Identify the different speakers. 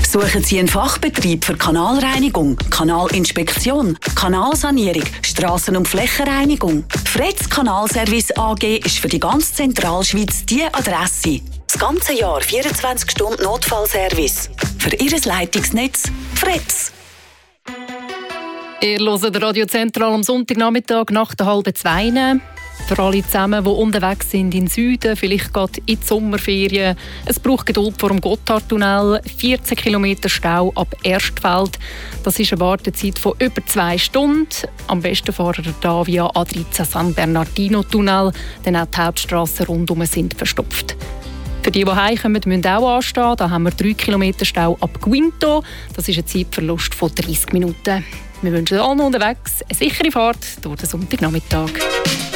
Speaker 1: Suchen Sie einen Fachbetrieb für Kanalreinigung, Kanalinspektion, Kanalsanierung, Strassen- und Flächenreinigung? Fretz Kanalservice AG ist für die ganze Zentralschweiz die Adresse. Das ganze Jahr 24 Stunden Notfallservice. Für Ihr Leitungsnetz Fretz.
Speaker 2: Ihr hört Radio Zentral am Sonntagnachmittag nach der 1:30. Für alle zusammen, die unterwegs sind in den Süden, vielleicht gerade in die Sommerferien. Es braucht Geduld vor dem Gotthardtunnel. 14 Kilometer Stau ab Erstfeld. Das ist eine Wartezeit von über 2 Stunden. Am besten fahren wir hier via A13 San Bernardino-Tunnel, denn auch die Hauptstrassen rundum sind verstopft. Für die heimkommen, müssen auch anstehen. Da haben wir 3 Kilometer Stau ab Guinto. Das ist ein Zeitverlust von 30 Minuten. Wir wünschen allen unterwegs eine sichere Fahrt durch den Sonntagnachmittag.